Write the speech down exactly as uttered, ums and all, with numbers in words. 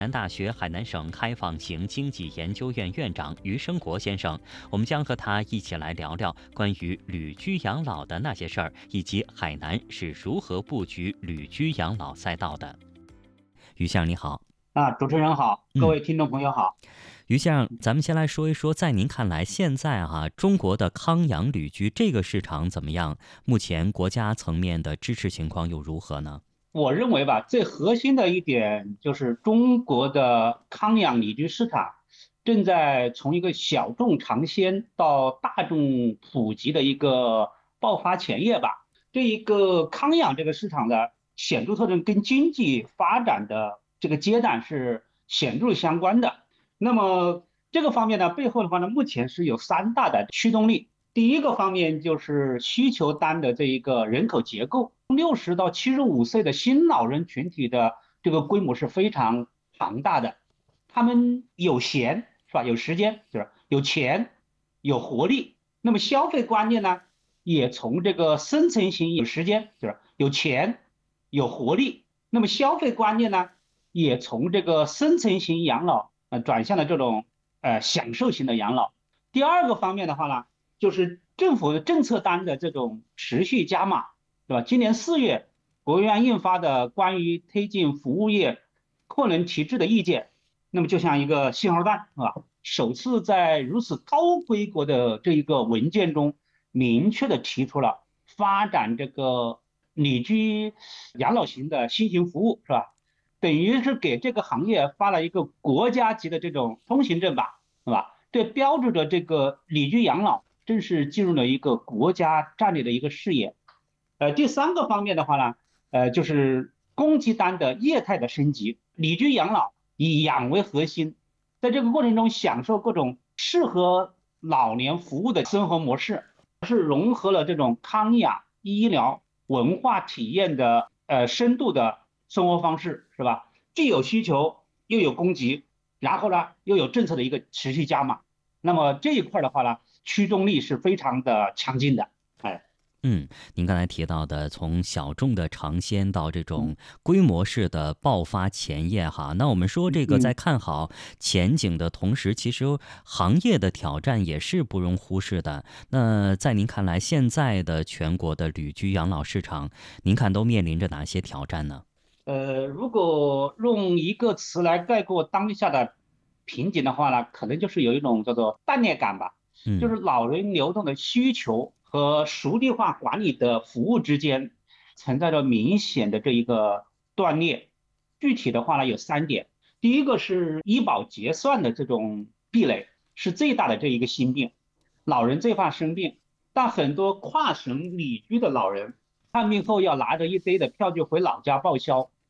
南大学海南省开放型经济研究院院长余生国先生，我们将和他一起来聊聊关于旅居养老的那些事儿，以及海南是如何布局旅居养老赛道的。余先生你好。 啊，主持人好，各嗯， 位听众朋友好。 余先生，咱们先来说一说，在您看来，现在哈、中国的康养旅居这个市场怎么样？目前国家层面的支持情况又如何呢？ 我认为吧，最核心的一点就是中国的康养理居市场正在从一个小众尝鲜到大众普及的一个爆发前夜吧。这一个康养这个市场的显著特征跟经济发展的这个阶段是显著相关的。那么这个方面呢，背后的话呢，目前是有三大的驱动力。第一个方面就是需求端的这一个人口结构，六十到七十五岁的新老人群体的这个规模是非常庞大的，他们有闲是吧？有时间就是有钱，有活力。那么消费观念呢，也从这个深层型有时间就是有钱，有活力。那么消费观念呢，也从这个深层型养老呃转向了这种呃享受型的养老。第二个方面的话呢，就是政府的政策单的这种持续加码，对吧？今年四月，国务院印发的关于推进服务业扩能提质的意见，那么就像一个信号弹，是吧？首次在如此高规格的这一个文件中，明确的提出了发展这个旅居养老型的新型服务，是吧？等于是给这个行业发了一个国家级的这种通行证吧，是吧？这标志着这个旅居养老正式进入了一个国家战略的一个视野。呃，第三个方面的话呢，呃，就是供给端的业态的升级，旅居养老以养为核心，在这个过程中享受各种适合老年服务的生活模式，是融合了这种康养、医疗、文化体验的呃深度的生活方式，是吧？既有需求又有供给，然后呢又有政策的一个持续加码，那么这一块的话呢，驱动力是非常的强劲的，哎。 嗯，您刚才提到的，从小众的尝鲜到这种规模式的爆发前夜哈，那我们说这个在嗯。 看好前景的同时，其实行业的挑战也是不容忽视的。那在您看来，现在的全国的旅居养老市场，您看都面临着哪些挑战呢？ 呃，如果用一个词来概括当下的瓶颈的话呢，可能就是有一种叫做断裂感吧，就嗯。 是老人流动的需求和数理化管理的服务之间存在着明显的这一个断裂。具体的话呢，有三点。第一个是医保结算的这种壁垒，是最大的这一个心病。老人最怕生病，但很多跨省旅居的老人看病后要拿着一堆的票据回老家报销，